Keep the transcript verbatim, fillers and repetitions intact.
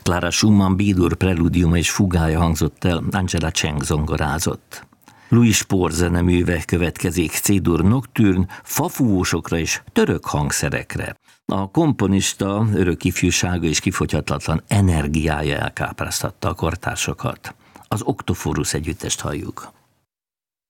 Clara Schumann B-dur preludiuma és fugája hangzott el, Angela Cheng zongorázott. Louis Spohr zeneműve következik, C-dur nocturne, fafúvósokra és török hangszerekre. A komponista örök ifjúsága és kifogyhatatlan energiája elkápráztatta a kortársakat. Az Octophorus együttest halljuk.